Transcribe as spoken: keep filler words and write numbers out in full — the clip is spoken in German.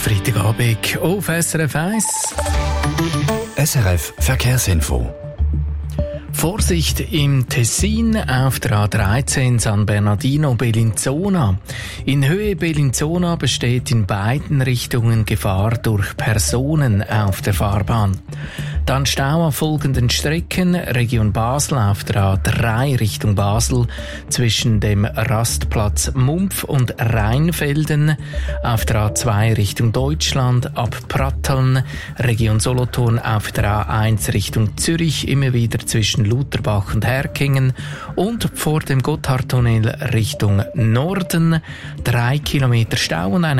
Freitagabend auf S R F eins. S R F Verkehrsinfo. Vorsicht im Tessin auf der A dreizehn San Bernardino Bellinzona. In Höhe Bellinzona besteht in beiden Richtungen Gefahr durch Personen auf der Fahrbahn. Dann Stau auf folgenden Strecken: Region Basel auf der A drei Richtung Basel zwischen dem Rastplatz Mumpf und Rheinfelden, auf der A zwei Richtung Deutschland ab Pratteln, Region Solothurn auf der A eins Richtung Zürich immer wieder zwischen Lutherbach und Herkingen und vor dem Gotthardtunnel Richtung Norden drei Kilometer Stau und eine